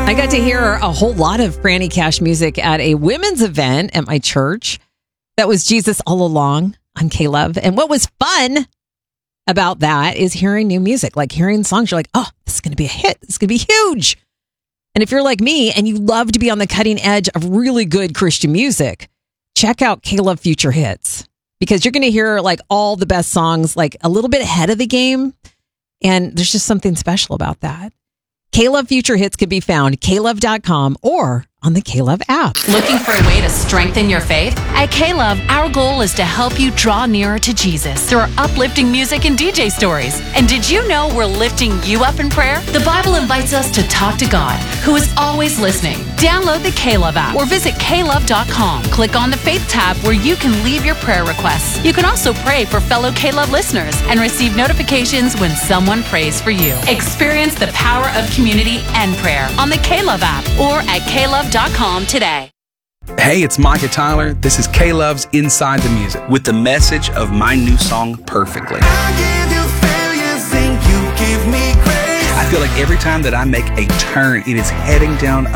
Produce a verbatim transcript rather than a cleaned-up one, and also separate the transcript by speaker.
Speaker 1: I got to hear a whole lot of Franny Cash music at a women's event at my church. That was Jesus All Along on K-Love. And what was fun about that is hearing new music, like hearing songs. You're like, oh, this is going to be a hit. This is going to be huge. And if you're like me and you love to be on the cutting edge of really good Christian music, check out K-Love Future Hits, because you're going to hear like all the best songs, like a little bit ahead of the game. And there's just something special about that. K-Love Future Hits can be found at K Love dot com or on the K-Love app.
Speaker 2: Looking for a way to strengthen your faith? At K-Love, our goal is to help you draw nearer to Jesus through our uplifting music and D J stories. And did you know we're lifting you up in prayer? The Bible invites us to talk to God, who is always listening. Download the K-Love app or visit K Love dot com. Click on the Faith tab where you can leave your prayer requests. You can also pray for fellow K-Love listeners and receive notifications when someone prays for you. Experience the power of community and prayer on the K-Love app or at K Love dot com today.
Speaker 3: Hey, it's Micah Tyler. This is K-Love's Inside the Music with the message of my new song, Perfectly.
Speaker 4: I give you failures and you give me grace.
Speaker 3: I feel like every time that I make a turn, it is heading down